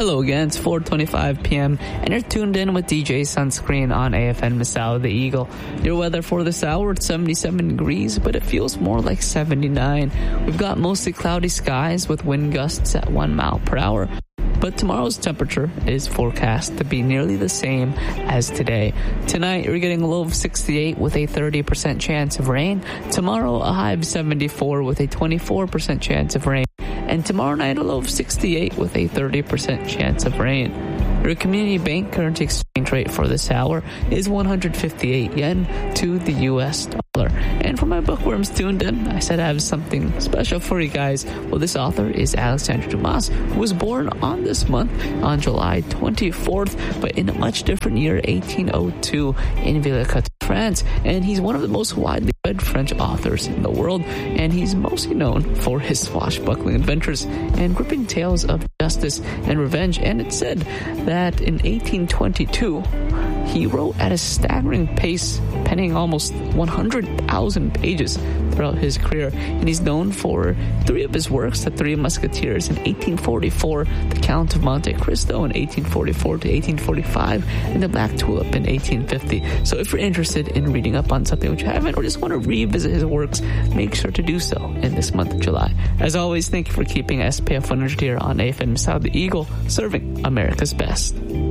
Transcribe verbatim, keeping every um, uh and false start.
Hello again, it's four twenty-five p.m. and you're tuned in with D J Sunscreen on A F M Masao the Eagle. Your weather for this hour, it's seventy-seven degrees, but it feels more like seventy-nine. We've got mostly cloudy skies with wind gusts at one mile per hour. But tomorrow's temperature is forecast to be nearly the same as today. Tonight, you're getting a low of sixty-eight with a thirty percent chance of rain. Tomorrow, a high of seventy-four with a twenty-four percent chance of rain. And tomorrow night, a low of sixty-eight with a thirty percent chance of rain. Your community bank currency exchange rate for this hour is one hundred fifty-eight yen to the U S dollar. And for my bookworms tuned in, I said I have something special for you guys. Well, this author is Alexandre Dumas, who was born on this month on July twenty-fourth, but in a much different year, eighteen oh two, in Villers-Cotterêts, France. And he's one of the most widely read French authors in the world, and he's mostly known for his swashbuckling adventures and gripping tales of justice and revenge. And it's said that in eighteen twenty-two, he wrote at a staggering pace, penning almost one hundred thousand pages throughout his career. And he's known for three of his works, The Three Musketeers in eighteen forty-four, The Count of Monte Cristo in eighteen forty-four to eighteen forty-five, and The Black Tulip in eighteen fifty. So if you're interested in reading up on something which you haven't, or just want to revisit his works, make sure to do so in this month of July. As always, thank you for keeping S P F one hundred here on A F M Masao the Eagle, serving America's best.